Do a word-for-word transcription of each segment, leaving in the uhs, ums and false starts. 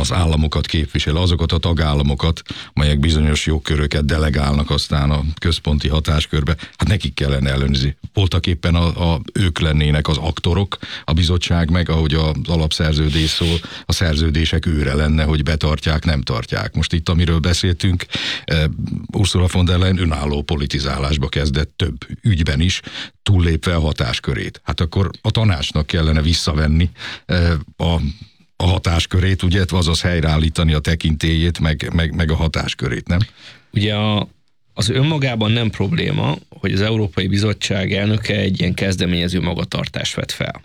az államokat képvisel, azokat a tagállamokat, melyek bizonyos jogköröket delegálnak aztán a központi hatáskörbe, hát nekik kellene ellenőrizni. Voltak éppen a, a, ők lennének az aktorok, a bizottság meg, ahogy az alapszerződés szól, a szerződések őre lenne, hogy betartják, nem tartják. Most itt, amiről beszéltünk, Ursula von der Leyen önálló politizálásba kezdett több ügyben is, túllépve a hatáskörét. Hát akkor a tanácsnak kellene visszavenni a, a hatáskörét, ugye, azaz helyreállítani a tekintélyét, meg, meg, meg a hatáskörét, nem? Ugye a, az önmagában nem probléma, hogy az Európai Bizottság elnöke egy ilyen kezdeményező magatartást vett fel.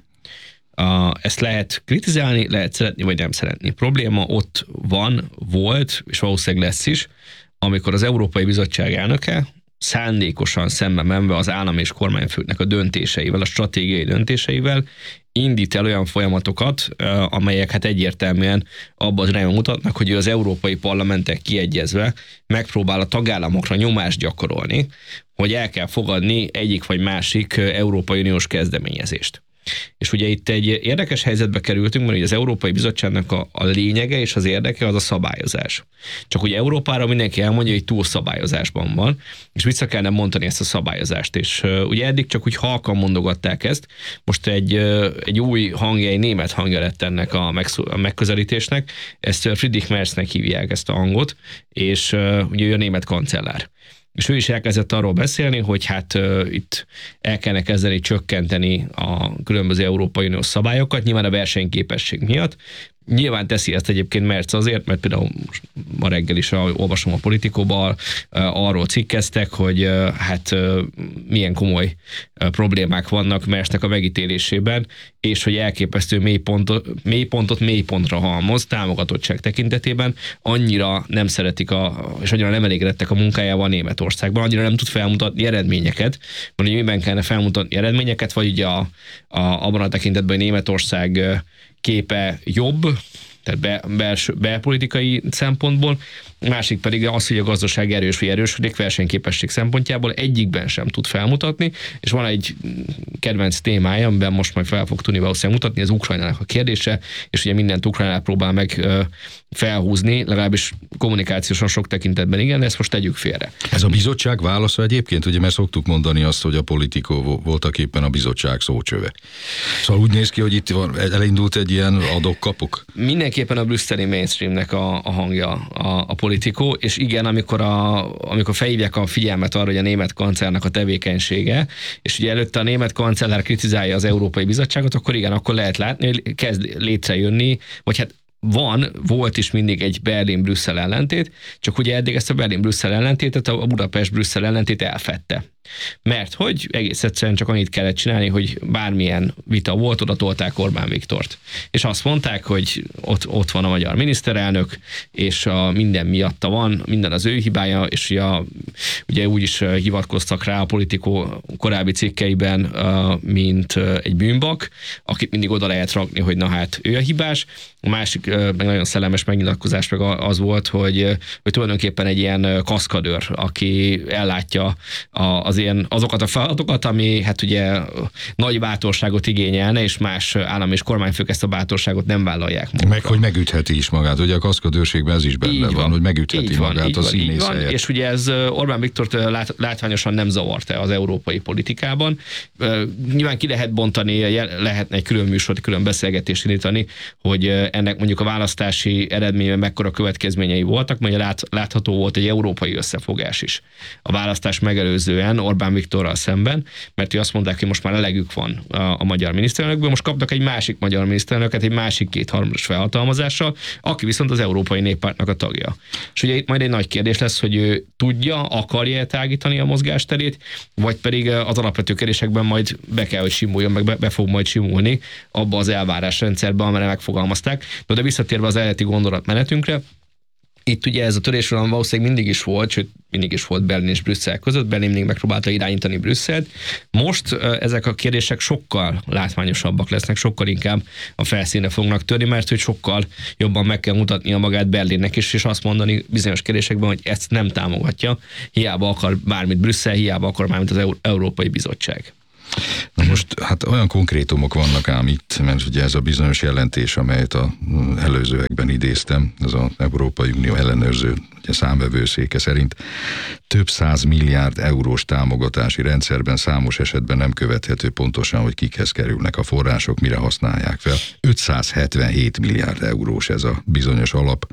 Uh, ezt lehet kritizálni, lehet szeretni, vagy nem szeretni. Probléma ott van, volt, és valószínűleg lesz is, amikor az Európai Bizottság elnöke szándékosan szembe menve az állam és kormányfőknek a döntéseivel, a stratégiai döntéseivel indít el olyan folyamatokat, amelyek hát egyértelműen abban az irányban mutatnak, hogy az európai parlamentek kiegyezve megpróbál a tagállamokra nyomást gyakorolni, hogy el kell fogadni egyik vagy másik Európai Uniós kezdeményezést. És ugye itt egy érdekes helyzetbe kerültünk, mert az Európai Bizottságnak a, a lényege és az érdeke az a szabályozás. Csak ugye Európára mindenki elmondja, hogy túlszabályozásban van, és vissza kellene mondani ezt a szabályozást. És uh, ugye eddig csak úgy halkan mondogatták ezt, most egy, uh, egy új hangja, egy német hangja lett ennek a, megszó, a megközelítésnek, ezt uh, Friedrich Merznek hívják ezt a hangot, és uh, ugye ő a német kancellár. És ő is elkezdett arról beszélni, hogy hát uh, itt el kellene kezdeni csökkenteni a különböző Európai Uniós szabályokat, nyilván a versenyképesség miatt. Nyilván teszi ezt egyébként Merz azért, mert például ma reggel is olvasom a Politikóban, arról cikkeztek, hogy hát milyen komoly problémák vannak Merznek a megítélésében, és hogy elképesztő mélypontot, mélypontot mélypontra halmoz támogatottság tekintetében, annyira nem szeretik, a, és annyira nem elégedettek a munkájával Németországban, annyira nem tud felmutatni eredményeket, mert miben kellene felmutatni eredményeket, vagy ugye a, a, abban a tekintetben, hogy Németország képe jobb, tehát be, belső, belpolitikai szempontból, másik pedig az, hogy a gazdaság erős vagy erősödik versenyképesség szempontjából egyikben sem tud felmutatni, és van egy kedvenc témája, amiben most majd fel fog tudni valószínűleg mutatni, az Ukrajnának a kérdése, és ugye mindent Ukrajnát próbál meg ö, felhúzni, legalábbis kommunikációsan sok tekintetben igen, de ezt most tegyük félre. Ez a bizottság válasza egyébként, ugye, mert szoktuk mondani azt, hogy a Politikó voltak éppen a bizottság szócsöve. Szóval úgy néz ki, hogy itt van, elindult egy ilyen adok-kapok. Mindenképpen a brüsszeli mainstreamnek a, a hangja a, a Politikó, és igen, amikor, a, amikor felhívják a figyelmet arra, hogy a német kancellárnak a tevékenysége, és ugye előtte a német kancellár kritizálja az Európai Bizottságot, akkor igen, akkor lehet látni, hogy kezd létrejönni, vagy hát van, volt is mindig egy Berlin-Brüsszel ellentét, csak ugye eddig ezt a Berlin-Brüsszel ellentétet a Budapest-Brüsszel ellentét elfedte. Mert hogy egész egyszerűen csak annyit kellett csinálni, hogy bármilyen vita volt, oda tolták Orbán Viktort. És azt mondták, hogy ott, ott van a magyar miniszterelnök, és a minden miatta van, minden az ő hibája, és a, ugye úgy is hivatkoztak rá a Politikó korábbi cikkeiben, mint egy bűnbak, akit mindig oda lehet rakni, hogy na hát ő a hibás. A másik meg nagyon szellemes megnyilatkozás meg az volt, hogy, hogy tulajdonképpen egy ilyen kaszkadőr, aki ellátja az ilyen, azokat a feladatokat, ami hát ugye nagy bátorságot igényelne, és más állam és kormányfők ezt a bátorságot nem vállalják magukra. Meg, hogy megütheti is magát. Ugye a kaszkadőrségben ez is benne van, van, hogy megütheti van, magát a színész helyett. És ugye ez Orbán Viktort lát, látványosan nem zavarta az európai politikában. Nyilván ki lehet bontani, lehetne egy külön műsort, külön beszélgetést indítani, hogy ennek mondjuk a választási eredményben mekkora következményei voltak, mert lát, látható volt egy európai összefogás is a választás megelőzően Orbán Viktorral szemben, mert azt mondták, hogy most már elegük van a, a magyar miniszterelnökből, most kaptak egy másik magyar miniszterelnöket, egy másik kétharmados felhatalmazással, aki viszont az Európai Néppártnak a tagja. És ugye itt majd egy nagy kérdés lesz, hogy ő tudja, akarja tágítani a mozgásterét, vagy pedig az alapvető kérdésekben majd be kell, hogy simuljon, meg be, be fog majd simulni abba az elvárásrendszerbe, amire megfogalmazták. De, de visszatérve az eredeti gondolatmenetünkre, itt ugye ez a törésvonal valószínűleg mindig is volt, sőt mindig is volt Berlin és Brüsszel között, Berlin mindig megpróbálta irányítani Brüsszelt. Most ezek a kérdések sokkal látványosabbak lesznek, sokkal inkább a felszínre fognak törni, mert hogy sokkal jobban meg kell mutatnia magát Berlinnek is, és azt mondani bizonyos kérdésekben, hogy ezt nem támogatja, hiába akar bármit Brüsszel, hiába akar bármit az Európai Bizottság. Na most hát olyan konkrétumok vannak ám itt, mert ugye ez a bizonyos jelentés, amelyet az előzőekben idéztem, ez az Európai Unió ellenőrző ugye számvevőszéke szerint több száz milliárd eurós támogatási rendszerben számos esetben nem követhető pontosan, hogy kikhez kerülnek a források, mire használják fel. ötszázhetvenhét milliárd eurós ez a bizonyos alap.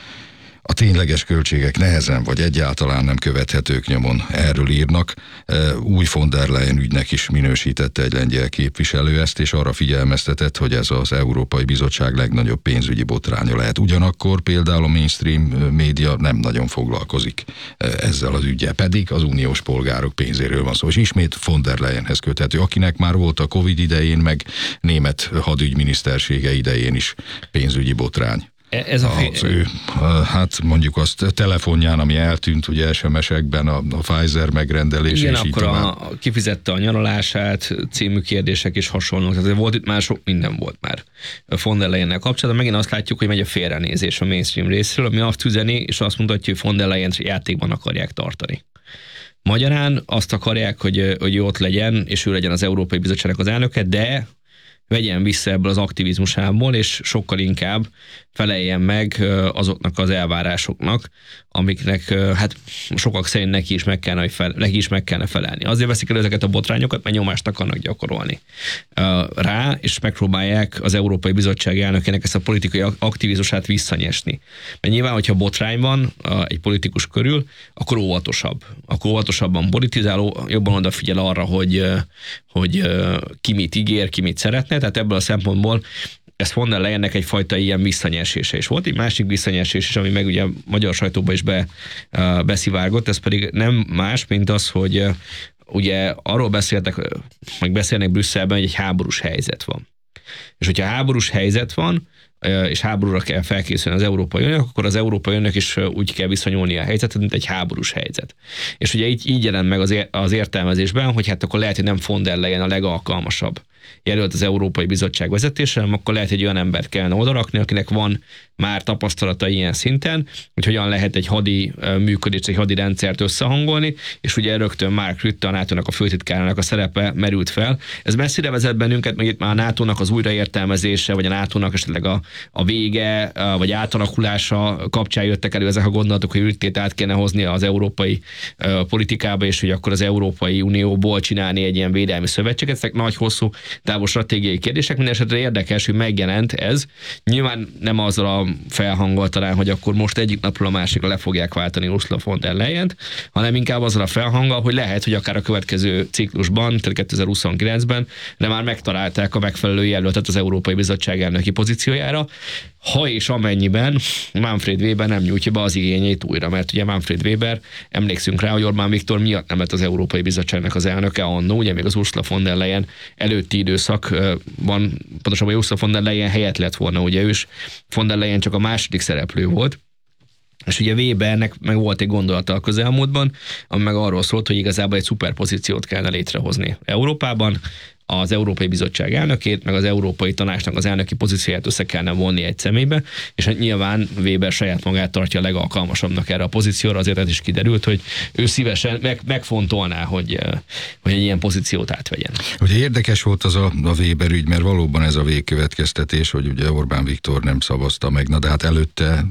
A tényleges költségek nehezen vagy egyáltalán nem követhetők nyomon, erről írnak. Új von der Leyen ügynek is minősítette egy lengyel képviselő ezt, és arra figyelmeztetett, hogy ez az Európai Bizottság legnagyobb pénzügyi botránya lehet. Ugyanakkor például a mainstream média nem nagyon foglalkozik ezzel az üggyel, pedig az uniós polgárok pénzéről van szó, és ismét von der Leyenhez köthető, akinek már volt a Covid idején, meg német hadügyminisztersége idején is pénzügyi botrány. Ez a fél... az ő, hát mondjuk azt telefonján, ami eltűnt ugye es em es-ekben, a, a Pfizer megrendelés. Igen, akkor a, kifizette a nyaralását, című kérdések is hasonlók. Tehát volt itt már sok minden volt már von der Leyennel kapcsolatban. Megint azt látjuk, hogy megy a félrenézés a mainstream részről, ami azt üzeni, és azt mutatja, hogy von der Leyent játékban akarják tartani. Magyarán azt akarják, hogy, hogy ő ott legyen, és ő legyen az Európai Bizottságnak az elnöke, de vegyen vissza ebből az aktivizmusából, és sokkal inkább feleljen meg azoknak az elvárásoknak, amiknek hát sokak szerint neki is meg kellene, fel, neki is meg kellene felelni. Azért veszik el ezeket a botrányokat, mert nyomást akarnak gyakorolni rá, és megpróbálják az Európai Bizottság elnökének ezt a politikai aktivizmusát visszanyesni. Mert nyilván, hogyha botrány van egy politikus körül, akkor óvatosabb. Akkor óvatosabban politizáló, jobban odafigyel arra, hogy, hogy ki mit ígér, ki mit szeretne. Tehát ebből a szempontból ez von der Leyennek egyfajta ilyen visszanyesése is volt. Egy másik visszanyesés is, ami meg ugye a magyar sajtóba is be, uh, beszivárgott, ez pedig nem más, mint az, hogy uh, ugye arról beszéltek, meg beszélnek Brüsszelben, hogy egy háborús helyzet van. És hogyha háborús helyzet van, és háborúra kell felkészülni az Európai Uniónak, akkor az Európai Uniónak is úgy kell viszonyulni a helyzetet, mint egy háborús helyzet. És ugye így, így jelent meg az, ér, az értelmezésben, hogy hát akkor lehet, hogy nem von der Leyen a legalkalmasabb jelölt az Európai Bizottság vezetésre, hanem akkor lehet, hogy olyan embert kellene odarakni, akinek van már tapasztalata ilyen szinten, hogy hogyan lehet egy hadi működést, egy hadi rendszert összehangolni, és ugye rögtön Mark Rutte, a nátónak a főtitkárának a szerepe merült fel. Ez messzire vezet bennünket, meg itt már a nátónak az újraértelmezése, vagy a nátónak esetleg a, a vége, vagy átalakulása kapcsán jöttek elő ezek a gondolatok, hogy Ruttét át kéne hozni az európai uh, politikába, és hogy akkor az Európai Unióból csinálni egy ilyen védelmi szövetséget. Ezek nagy, hosszú távol stratégiai kérdések, minden esetre érdekes, hogy megjelent ez. Nyilván nem azzal a felhangol talán, hogy akkor most egyik napról a másikra le fogják váltani Ursula von der Leyent, hanem inkább azzal a felhanggal, hogy lehet, hogy akár a következő ciklusban, tehát kétezer-huszonkilencben, de már megtalálták a megfelelő jelöltet az Európai Bizottság elnöki pozíciójára, ha és amennyiben Manfred Weber nem nyújtja be az igényét újra, mert ugye Manfred Weber, emlékszünk rá, hogy Orbán Viktor miatt nem lett az Európai Bizottságnak az elnöke annó, ugye még az Ursula von der Leyen előtti időszakban, pontosabban Ursula von der Leyen helyett lett volna, ugye ő is von der Leyen csak a második szereplő volt, és ugye Webernek meg volt egy gondolata a közelmúltban, ami meg arról szólt, hogy igazából egy szuperpozíciót kellene létrehozni Európában, az Európai Bizottság elnökét, meg az Európai Tanácsnak az elnöki pozícióját össze kellene vonni egy személybe, és hát nyilván Weber saját magát tartja a legalkalmasabbnak erre a pozícióra, azért ez is kiderült, hogy ő szívesen meg, megfontolná, hogy, hogy egy ilyen pozíciót átvegyen. Ugye érdekes volt az a, a Weber ügy, mert valóban ez a végkövetkeztetés, hogy ugye Orbán Viktor nem szavazta meg, na de hát előtte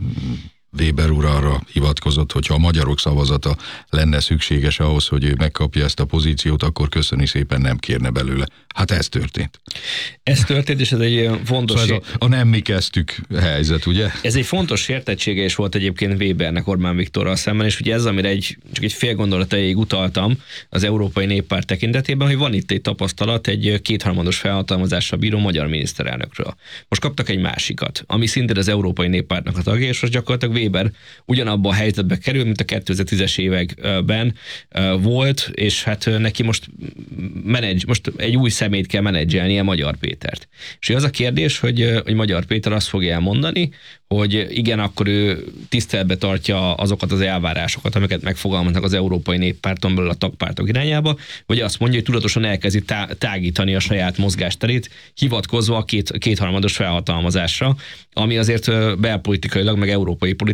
Weber úr arra hivatkozott, hogyha a magyarok szavazata lenne szükséges ahhoz, hogy ő megkapja ezt a pozíciót, akkor köszöni szépen, nem kérne belőle. Hát ez történt. Ez történt, és ez egy fontos... Szóval ez a, a nem mi kezdtük helyzet, ugye? Ez egy fontos sértettsége is volt egyébként Webernek Orbán Viktorral szemben, és ugye ez, amire egy, csak egy fél gondolatáig utaltam az Európai Néppárt tekintetében, hogy van itt egy tapasztalat egy kétharmados felhatalmazásra bíró magyar miniszterelnökről. Most kaptak egy másikat, ami szintén az Európai Néppártnak a tagja, és most gyakorlatilag Weber ugyanabban a helyzetbe kerül, mint a kétezer-tízes években volt, és hát neki most, menedzs, most egy új szemét kell menedzselnie Magyar Pétert. És az a kérdés, hogy, hogy Magyar Péter azt fogja elmondani, hogy igen, akkor ő tiszteletbe tartja azokat az elvárásokat, amiket megfogalmaznak az Európai Néppárton belül a tagpártok irányába, vagy azt mondja, hogy tudatosan elkezdi tá- tágítani a saját mozgásterét, hivatkozva a két, kétharmados felhatalmazásra, ami azért belpolitikailag, meg európai politikailag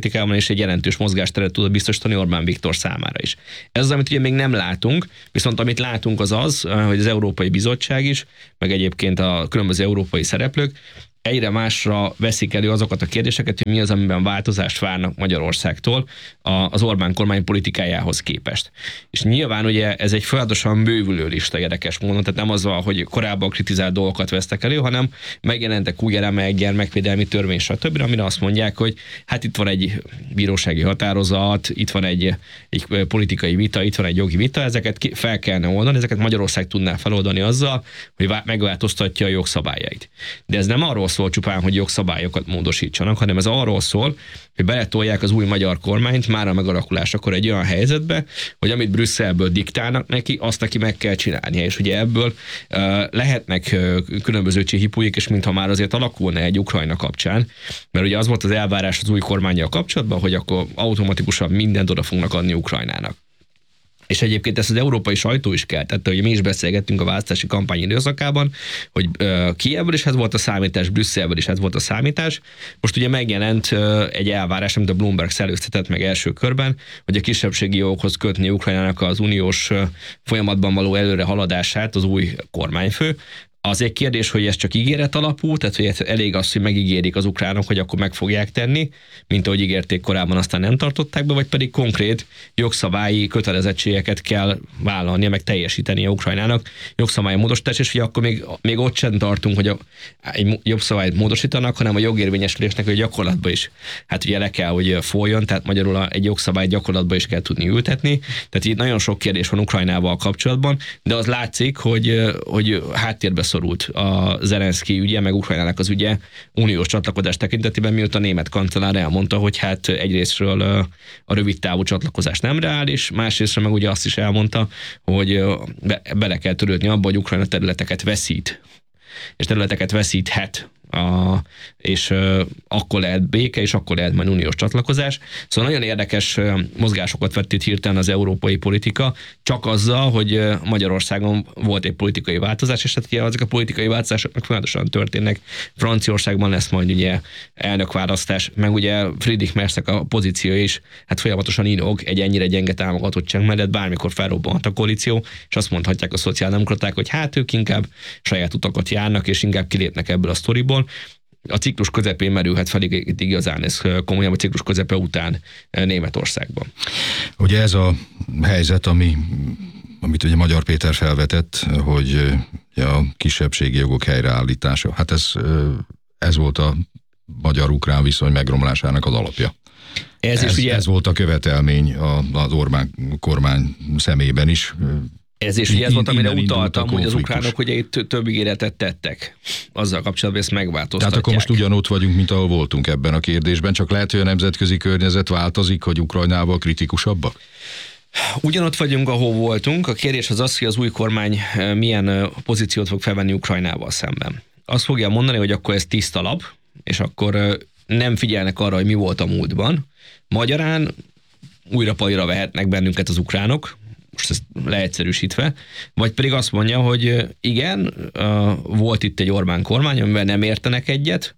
politikában, és egy jelentős mozgásteret tud biztosítani Orbán Viktor számára is. Ez az, amit ugye még nem látunk, viszont amit látunk az az, hogy az Európai Bizottság is, meg egyébként a különböző európai szereplők egyre másra veszik elő azokat a kérdéseket, hogy mi az, amiben változást várnak Magyarországtól az Orbán kormány politikájához képest. És nyilván ugye ez egy folyamatosan bővülő lista érdekes módon, tehát nem az van, hogy korábban kritizált dolgokat vesztek elő, hanem megjelentek új elemek, gyermekvédelmi törvény, stb., amire azt mondják, hogy hát itt van egy bírósági határozat, itt van egy, egy politikai vita, itt van egy jogi vita, ezeket fel kellene oldani, ezeket Magyarország tudná feloldani azzal, hogy megváltoztatja a jogszabályait. De ez nem arról szól csupán, hogy jogszabályokat módosítsanak, hanem ez arról szól, hogy beletolják az új magyar kormányt már a megalakulásakor egy olyan helyzetbe, hogy amit Brüsszelből diktálnak neki, azt neki meg kell csinálnia. És ugye ebből uh, lehetnek uh, különböző csihipújék, és mintha már azért alakulna egy Ukrajna kapcsán, mert ugye az volt az elvárás az új kormánnyal kapcsolatban, hogy akkor automatikusan mindent oda fognak adni Ukrajnának. És egyébként ezt az európai sajtó is keltette, hogy mi is beszélgettünk a választási kampány időszakában, hogy uh, Kijevből is ez volt a számítás, Brüsszelből is ez volt a számítás. Most ugye megjelent uh, egy elvárás, amit a Bloomberg szellőztetett meg első körben, hogy a kisebbségi jogokhoz kötni Ukrajnának az uniós uh, folyamatban való előre haladását az új kormányfő. Az egy kérdés, hogy ez csak ígéret alapú, tehát hogy elég az, hogy megígérik az ukránok, hogy akkor meg fogják tenni, mint ahogy ígérték korábban, aztán nem tartották be, vagy pedig konkrét jogszabályi kötelezettségeket kell vállalnia, meg teljesíteni a Ukrajnának jogszabályi módosítás, és hogy akkor még, még ott sem tartunk, hogy a, egy jogszabályt módosítanak, hanem a jogérvényesülésnek, hogy gyakorlatban is, hát ugye le kell, hogy folyjon, tehát magyarul egy jogszabály gyakorlatban is kell tudni ültetni. Tehát itt nagyon sok kérdés van Ukrajnával kapcsolatban, de az látszik, hogy, hogy háttérbe szorult a Zelenszky ügye, meg Ukrajnának az ügye uniós csatlakozás tekintetében, mióta a német kancellár elmondta, hogy hát egyrésztről a rövid távú csatlakozás nem reális, másrésztről meg ugye azt is elmondta, hogy be, bele kell törődni abba, hogy Ukrajna területeket veszít, és területeket veszíthet. A, és uh, akkor lehet béke, és akkor lehet majd uniós csatlakozás. Szóval nagyon érdekes uh, mozgásokat vett itt hirtelen az európai politika, csak azzal, hogy uh, Magyarországon volt egy politikai változás, és hát ugye ezek a politikai változások folyamatosan történnek. Franciaországban lesz majd ugye elnökválasztás, meg ugye Friedrich Merznek a pozíció is hát folyamatosan inog egy ennyire gyenge támogatottság mellett, bármikor felrobbanhat a koalíció, és azt mondhatják a szociáldemokraták, hogy hát ők inkább saját utakat járnak, és inkább kilépnek ebből a sztoriból. A ciklus közepén merülhet fel igazán, ez komolyan a ciklus közepe után Németországban. Ugye ez a helyzet, ami, amit ugye Magyar Péter felvetett, hogy a kisebbségi jogok helyreállítása, hát ez, ez volt a magyar-ukrán viszony megromlásának az alapja. Ez, ez, ugye, ez volt a követelmény az Orbán kormány szemében is. Ez és ugye ez volt, amire utaltam, hogy az ukránok ugye itt több ígéretet tettek azzal kapcsolatban, ezt megváltoztatják. Tehát akkor most ugyanott vagyunk, mint ahol voltunk ebben a kérdésben, csak lehet, hogy a nemzetközi környezet változik, hogy Ukrajnával kritikusabbak? Ugyanott vagyunk, ahol voltunk. A kérdés az az, hogy az új kormány milyen pozíciót fog felvenni Ukrajnával szemben. Azt fogja mondani, hogy akkor ez tiszta lap, és akkor nem figyelnek arra, hogy mi volt a múltban. Magyarán újra palira vehetnek bennünket az ukránok, most ezt leegyszerűsítve, vagy pedig azt mondja, hogy igen, volt itt egy Orbán kormány, amivel nem értenek egyet,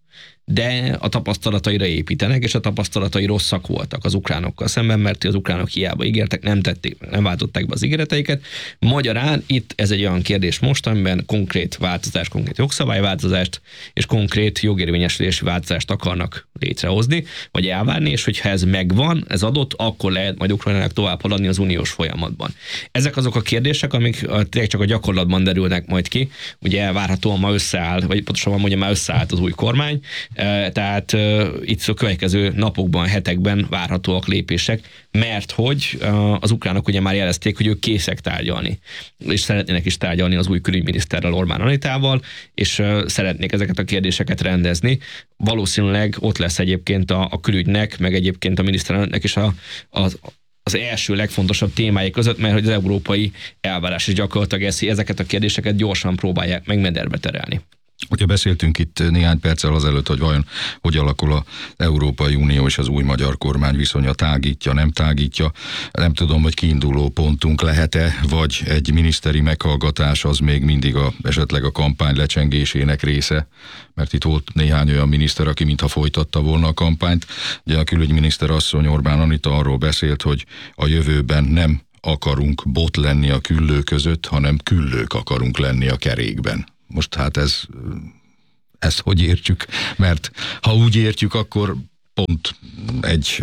de a tapasztalataira építenek, és a tapasztalatai rosszak voltak az ukránokkal szemben, mert az ukránok hiába ígértek, nem tették, nem váltották be az ígéreteiket. Magyarán itt ez egy olyan kérdés most, amiben konkrét változást, konkrét jogszabályváltozást és konkrét jogérvényesülési változást akarnak létrehozni, vagy elvárni, és hogyha ez megvan, ez adott, akkor lehet majd Ukrajnának tovább haladni az uniós folyamatban. Ezek azok a kérdések, amik tényleg csak a gyakorlatban derülnek majd ki. Ugye várhatóan ma összeáll, vagy pontosabban mondja, már összeállt az új kormány, tehát uh, itt a következő napokban, hetekben várhatóak lépések, mert hogy uh, az ukránok ugye már jelezték, hogy ők készek tárgyalni, és szeretnének is tárgyalni az új külügyminiszterrel, Orbán Anitával, és uh, szeretnék ezeket a kérdéseket rendezni. Valószínűleg ott lesz egyébként a, a külügynek, meg egyébként a miniszterelnöknek is a, az az első legfontosabb témái között, mert hogy az európai elvárás is gyakorlatilag ezt, ezeket a kérdéseket gyorsan próbálják meg mederbe terelni. Ugye beszéltünk itt néhány perccel azelőtt, hogy vajon hogy alakul az Európai Unió és az új magyar kormány viszonya, tágítja, nem tágítja. Nem tudom, hogy kiinduló pontunk lehet-e, vagy egy miniszteri meghallgatás az még mindig a, esetleg a kampány lecsengésének része, mert itt volt néhány olyan miniszter, aki mintha folytatta volna a kampányt. Ugye a külügyminiszter asszony, Orbán Anita arról beszélt, hogy a jövőben nem akarunk bot lenni a küllő között, hanem küllők akarunk lenni a kerékben. Most hát ez, ezt hogy értjük? Mert ha úgy értjük, akkor pont egy,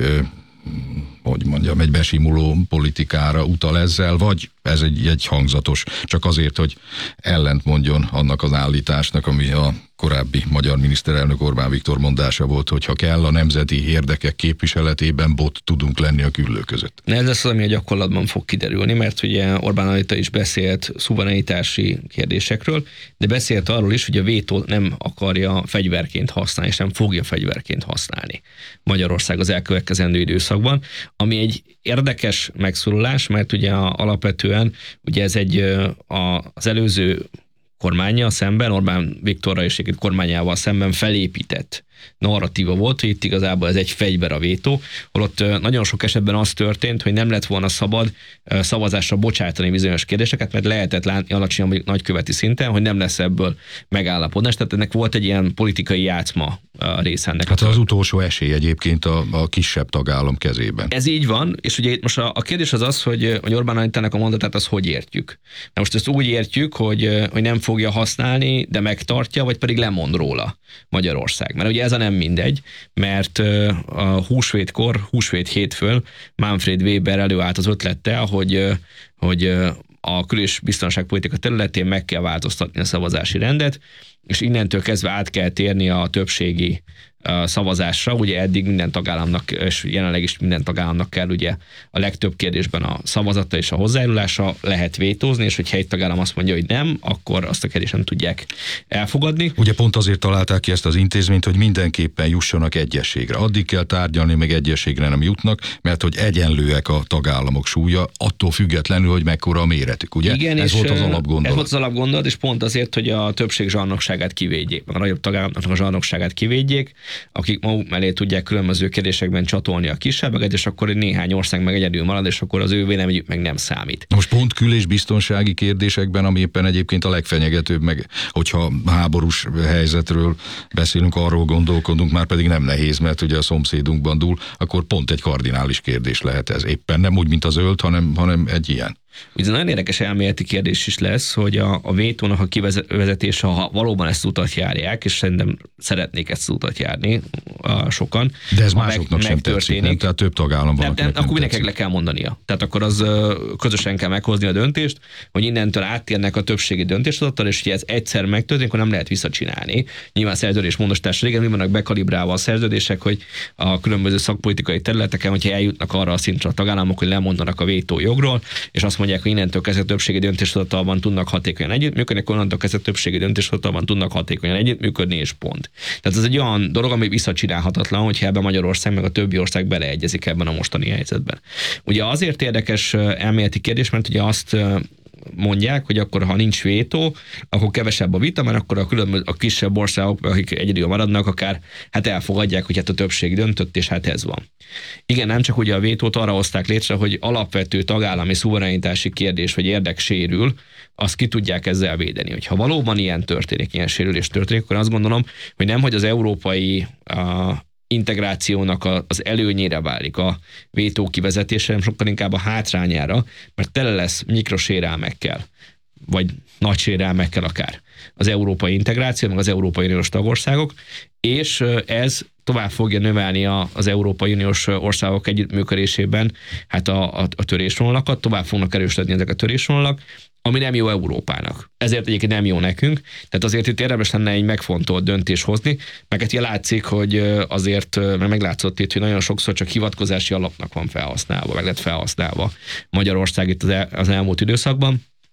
hogy mondjam, egy besimuló politikára utal ezzel, vagy ez egy, egy hangzatos, csak azért, hogy ellent mondjon annak az állításnak, ami a korábbi magyar miniszterelnök Orbán Viktor mondása volt, hogy ha kell, a nemzeti érdekek képviseletében bot tudunk lenni a küllő között. Ez lesz az, ami a gyakorlatban fog kiderülni, mert ugye Orbán Anita is beszélt szuverenitási kérdésekről, de beszélt arról is, hogy a vétót nem akarja fegyverként használni, és nem fogja fegyverként használni Magyarország az elkövetkezendő időszakban, ami egy érdekes megszólalás, mert ugye alapvetően ugye ez egy a, az előző kormánya szemben, Orbán Viktorra és egy kormányával szemben felépített narratíva volt, hogy itt igazából ez egy fegyver a vétó, holott nagyon sok esetben az történt, hogy nem lett volna szabad szavazásra bocsátani bizonyos kérdéseket, mert lehetett látni alacsonyabb mondjuk nagyköveti szinten, hogy nem lesz ebből megállapodás. Tehát ennek volt egy ilyen politikai játszma a része ennek. Hát az utolsó esély egyébként a, a kisebb tagállam kezében. Ez így van, és ugye most a, a kérdés az az, hogy, hogy Orbán Anitának a mondatát az hogy értjük. Na most ezt úgy értjük, hogy, hogy nem fogja használni, de megtartja, vagy pedig lemond róla Magyarország. Mert ugye ez a nem mindegy, mert a húsvétkor, húsvét hétfőn Manfred Weber előállt az ötlettel, hogy, hogy a kül- és biztonságpolitika területén meg kell változtatni a szavazási rendet, és innentől kezdve át kell térni a többségi szavazásra. Ugye eddig minden tagállamnak, és jelenleg is minden tagállamnak kell ugye a legtöbb kérdésben a szavazata és a hozzájárulása, lehet vétózni, és hogyha egy tagállam azt mondja, hogy nem, akkor azt a kérdést nem tudják elfogadni. Ugye pont azért találták ki ezt az intézményt, hogy mindenképpen jussanak egyességre. Addig kell tárgyalni, meg egyességre nem jutnak, mert hogy egyenlőek a tagállamok súlya, attól függetlenül, hogy mekkora a méretük, ugye? Igen, ez volt az alapgondolat. Ez volt az alapgondolat, és pont azért, hogy a többség zsarnokságát kivédjék, meg a nagyobb tagállamoknak a zsarnokságát kivédjék, akik maguk mellé tudják különböző kérdésekben csatolni a kisebbeket, és akkor néhány ország meg egyedül marad, és akkor az ő véleményük meg nem számít. Most pont kül- és biztonsági kérdésekben, ami éppen egyébként a legfenyegetőbb, meg hogyha háborús helyzetről beszélünk, arról gondolkodunk, már pedig nem nehéz, mert ugye a szomszédunkban dúl, akkor pont egy kardinális kérdés lehet ez. Éppen nem úgy, mint a zöld, hanem, hanem egy ilyen. Ugye nagyon érdekes elméleti kérdés is lesz, hogy a, a vétónak a kivezetése, ha valóban ezt utat járják, és szerintem szeretnék ezt utat járni a sokan. De ez másoknak meg, sem tetszik, nem? Tehát több tagállam van, nem, akkor mindenkinek le kell mondania. Tehát akkor az közösen kell meghozni a döntést, hogy innentől áttérnek a többségi döntéshozattal, és hogyha ez egyszer megtörténik, akkor nem lehet visszacsinálni. Nyilván szerződés módosítás régen mi vannak bekalibrálva a szerződések, hogy a különböző szakpolitikai területeken, hogyha eljutnak arra a szintre a tagállamok, hogy lemondanak a vétó jogról, és azt mondják, hogy innentől kezdve többségi döntéshozatalban tudnak hatékonyan együttműködni, akkor onnantól kezdve többségi döntéshozatalban tudnak hatékonyan együttműködni, és pont. Tehát ez egy olyan dolog, ami visszacsinálhatatlan, hogyha ebben Magyarország meg a többi ország beleegyezik ebben a mostani helyzetben. Ugye azért érdekes elméleti kérdés, mert ugye azt mondják, hogy akkor, ha nincs vétó, akkor kevesebb a vita, mert akkor a, különböző, a kisebb országok, akik egyedül maradnak, akár hát elfogadják, hogy hát a többség döntött, és hát ez van. Igen, nem csak ugye a vétót arra hozták létre, hogy alapvető tagállami szuverenitási kérdés vagy érdek sérül, azt ki tudják ezzel védeni. Hogyha valóban ilyen történik, ilyen sérülés történik, akkor azt gondolom, hogy nem, hogy az európai a integrációnak az előnyére válik a vétó kivezetése, hanem sokkal inkább a hátrányára, mert tele lesz mikrosérelmekkel, vagy nagy sérelmekkel akár az európai integráció, meg az Európai Uniós tagországok, és ez tovább fogja növelni a, az Európai Uniós országok együttműködésében hát a, a, a törésvonalakat, tovább fognak erősödni ezek a törésvonalak, ami nem jó Európának. Ezért egyébként nem jó nekünk, tehát azért itt érdemes lenne egy megfontolt döntés hozni, meg hát látszik, hogy azért, mert meglátszott itt, hogy nagyon sokszor csak hivatkozási alapnak van felhasználva, meg lett felhasználva Magyarország itt az, el, az elmúlt időszakban.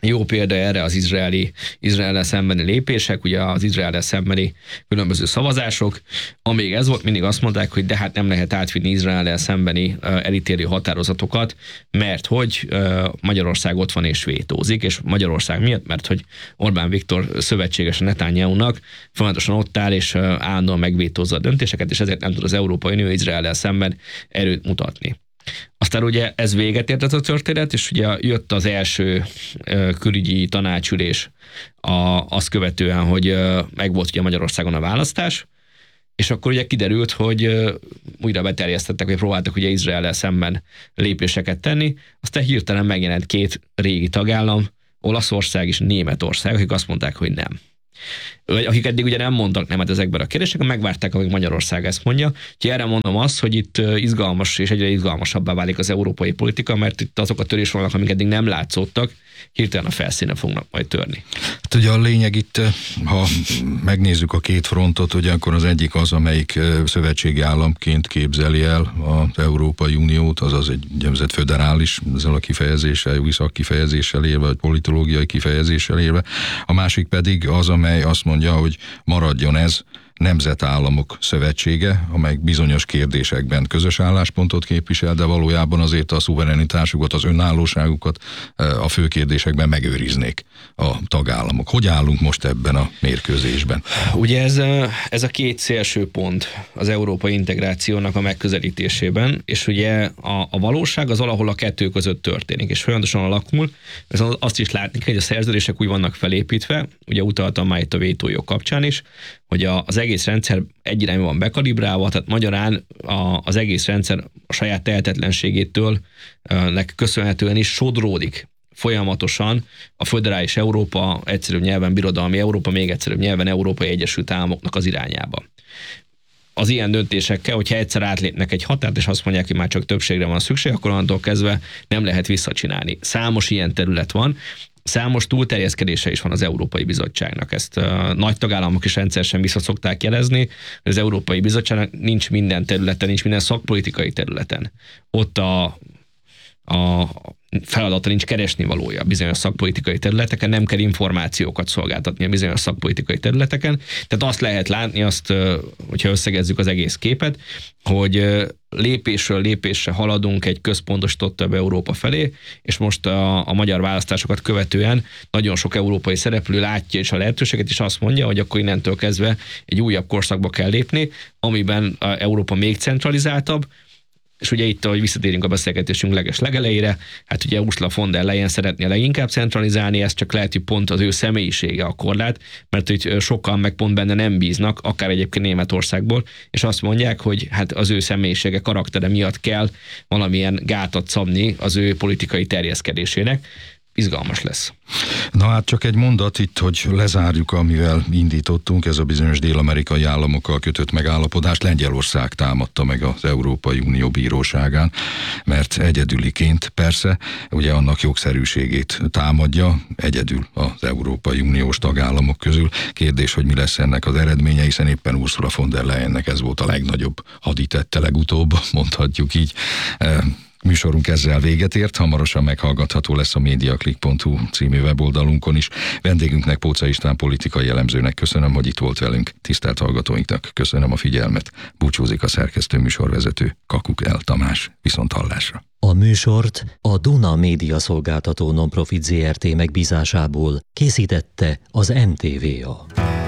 Jó példa erre az izraeli, Izraellel szembeni lépések, ugye az Izraellel szembeni különböző szavazások. Amíg ez volt, mindig azt mondták, hogy de hát nem lehet átvinni Izraellel szembeni elítélő határozatokat, mert hogy Magyarország ott van és vétózik, és Magyarország miatt, mert hogy Orbán Viktor szövetséges a Netanyahu-nak folyamatosan ott áll, és állandóan megvétózza a döntéseket, és ezért nem tud az Európai Unió Izraellel szemben erőt mutatni. Aztán ugye ez véget ért ez a történet, és ugye jött az első uh, külügyi tanácsülés a, azt követően, hogy uh, megvolt ugye Magyarországon a választás, és akkor ugye kiderült, hogy uh, újra beterjesztettek, vagy próbáltak ugye Izraellel szemben lépéseket tenni, aztán hirtelen megjelent két régi tagállam, Olaszország és Németország, akik azt mondták, hogy nem. Akik eddig ugye nem mondtak nemet ezekben a kérdésekben, megvárták, amíg Magyarország ezt mondja. Úgyhogy erre mondom azt, hogy itt izgalmas és egyre izgalmasabbá válik az európai politika, mert itt azok a törésvonalak, amik eddig nem látszottak, hirtelen a felszínen fognak majd törni. Hát ugye a lényeg itt, ha megnézzük a két frontot, ugye akkor az egyik az, amelyik szövetségi államként képzeli el az Európai Uniót, azaz egy nemzet föderális, ezzel a kifejezéssel, jogi szakkifejezéssel élve, vagy politológiai kifejezéssel élve. A másik pedig az, amely azt mondja, hogy maradjon ez nemzetállamok szövetsége, amely bizonyos kérdésekben közös álláspontot képvisel, de valójában azért a szuverenitásukat, az önállóságukat a fő kérdésekben megőriznék a tagállamok. Hogy állunk most ebben a mérkőzésben? Ugye ez a, ez a két szélső pont az európai integrációnak a megközelítésében, és ugye a, a valóság az valahol a kettő között történik, és folyamatosan alakul. Azt is látni kell, hogy a szerződések úgy vannak felépítve, ugye utaltam már itt a vétójog kapcsán is, hogy az egész rendszer egy irányban van bekalibrálva, tehát magyarán a, az egész rendszer a saját tehetetlenségétől nek köszönhetően is sodródik folyamatosan a föderális Európa, egyszerűbb nyelven birodalmi Európa, még egyszerűbb nyelven Európai Egyesült Államoknak az irányába. Az ilyen döntésekkel, hogyha egyszer átlépnek egy határt, és azt mondják, hogy már csak többségre van szükség, akkor onnantól kezdve nem lehet visszacsinálni. Számos ilyen terület van, számos túlterjeszkedése is van az Európai Bizottságnak. Ezt uh, nagy tagállamok is rendszeresen vissza szokták jelezni, hogy az Európai Bizottságnak nincs minden területen, nincs minden szakpolitikai területen. Ott a, a feladata nincs keresni valója bizonyos szakpolitikai területeken, nem kell információkat szolgáltatni a bizonyos szakpolitikai területeken. Tehát azt lehet látni, azt, hogyha összegezzük az egész képet, hogy lépésről lépésre haladunk egy központosítottabb Európa felé, és most a, a magyar választásokat követően nagyon sok európai szereplő látja is a lehetőséget, és azt mondja, hogy akkor innentől kezdve egy újabb korszakba kell lépni, amiben Európa még centralizáltabb, és ugye itt, ahogy visszatérünk a beszélgetésünk leges legelejére, hát ugye Ursula von der Leyen szeretné leginkább centralizálni, ez csak lehet, hogy pont az ő személyisége a korlát, mert hogy sokan meg pont benne nem bíznak, akár egyébként Németországból, és azt mondják, hogy hát az ő személyisége, karaktere miatt kell valamilyen gátat szabni az ő politikai terjeszkedésének. Izgalmas lesz. Na hát csak egy mondat itt, hogy lezárjuk, amivel indítottunk, ez a bizonyos dél-amerikai államokkal kötött megállapodás. Lengyelország támadta meg az Európai Unió bíróságán, mert egyedüliként persze, ugye annak jogszerűségét támadja, egyedül az Európai Uniós tagállamok közül. Kérdés, hogy mi lesz ennek az eredménye, hiszen éppen Ursula von der Leyennek ez volt a legnagyobb haditette legutóbb, mondhatjuk így. Műsorunk ezzel véget ért, hamarosan meghallgatható lesz a mediaclick pont hu című weboldalunkon is. Vendégünknek, Póca István politikai elemzőnek köszönöm, hogy itt volt velünk. Tisztelt hallgatóinknak köszönöm a figyelmet. Búcsúzik a szerkesztő műsorvezető, Kakuk El Tamás. Viszont hallásra. A műsort a Duna Média Szolgáltató Nonprofit Zé Er Té megbízásából készítette az em té vé á.